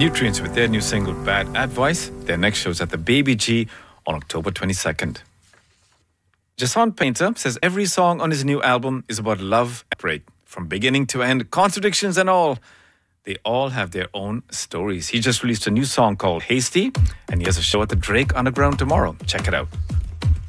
Nutrients with their new single Bad Advice. Their next show is at the Baby G on October 22nd. Jason Painter says every song on his new album is about love and break. From beginning to end, contradictions and all. They all have their own stories. He just released a new song called Hasty, and he has a show at the Drake Underground tomorrow. Check it out.